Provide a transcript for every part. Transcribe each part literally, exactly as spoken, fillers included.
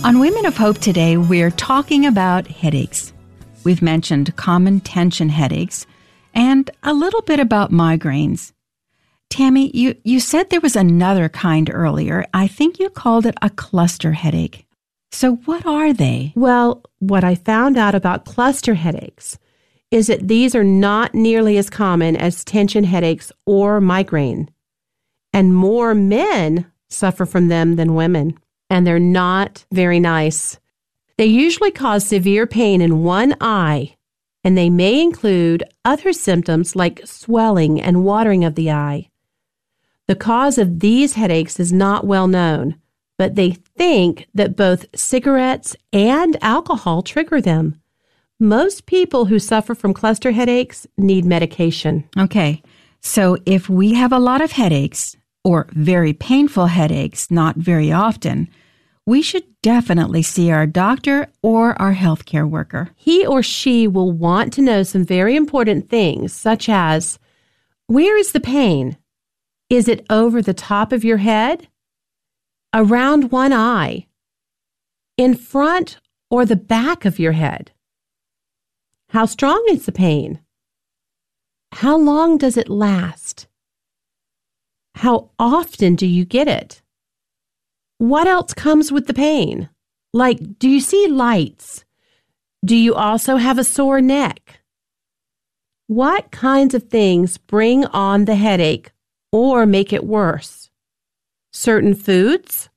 On Women of Hope today, we're talking about headaches. We've mentioned common tension headaches and a little bit about migraines. Tammy, you, you said there was another kind earlier. I think you called it a cluster headache. So what are they? Well, what I found out about cluster headaches is that these are not nearly as common as tension headaches or migraine. And more men suffer from them than women. And they're not very nice. They usually cause severe pain in one eye, and they may include other symptoms like swelling and watering of the eye. The cause of these headaches is not well known, but they think that both cigarettes and alcohol trigger them. Most people who suffer from cluster headaches need medication. Okay, so if we have a lot of headaches, or very painful headaches, not very often, we should definitely see our doctor or our healthcare worker. He or she will want to know some very important things, such as, where is the pain? Is it over the top of your head? Around one eye? In front or the back of your head? How strong is the pain? How long does it last? How often do you get it? What else comes with the pain? Like, do you see lights? Do you also have a sore neck? What kinds of things bring on the headache or make it worse? Certain foods?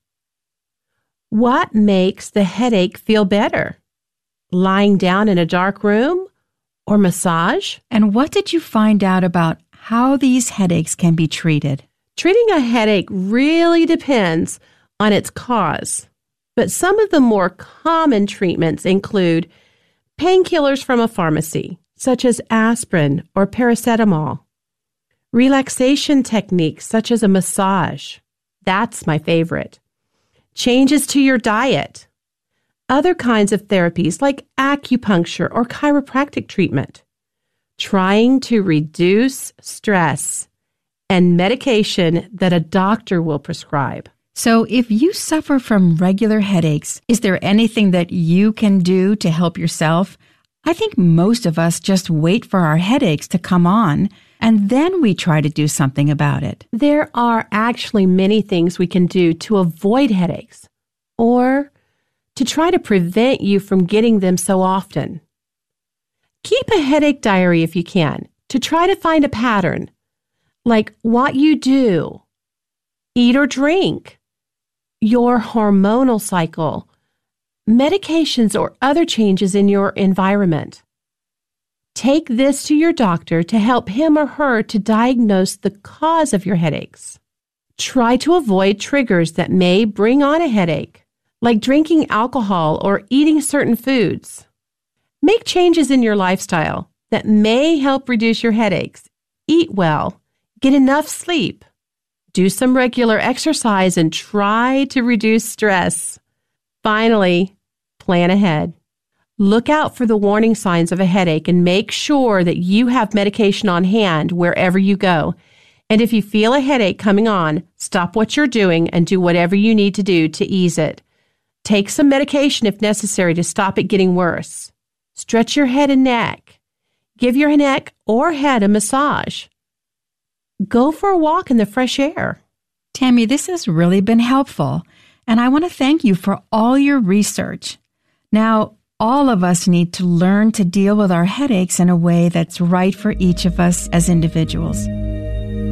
What makes the headache feel better? Lying down in a dark room or massage? And what did you find out about how these headaches can be treated? Treating a headache really depends on its cause, but some of the more common treatments include painkillers from a pharmacy, such as aspirin or paracetamol, relaxation techniques such as a massage, that's my favorite, changes to your diet, other kinds of therapies like acupuncture or chiropractic treatment, trying to reduce stress, and medication that a doctor will prescribe. So if you suffer from regular headaches, is there anything that you can do to help yourself? I think most of us just wait for our headaches to come on, and then we try to do something about it. There are actually many things we can do to avoid headaches, or to try to prevent you from getting them so often. Keep a headache diary if you can, to try to find a pattern, like what you do, eat or drink, your hormonal cycle, medications or other changes in your environment. Take this to your doctor to help him or her to diagnose the cause of your headaches. Try to avoid triggers that may bring on a headache, like drinking alcohol or eating certain foods. Make changes in your lifestyle that may help reduce your headaches. Eat well. Get enough sleep. Do some regular exercise and try to reduce stress. Finally, plan ahead. Look out for the warning signs of a headache and make sure that you have medication on hand wherever you go. And if you feel a headache coming on, stop what you're doing and do whatever you need to do to ease it. Take some medication if necessary to stop it getting worse. Stretch your head and neck. Give your neck or head a massage. Go for a walk in the fresh air. Tammy, this has really been helpful, and I want to thank you for all your research. Now, all of us need to learn to deal with our headaches in a way that's right for each of us as individuals.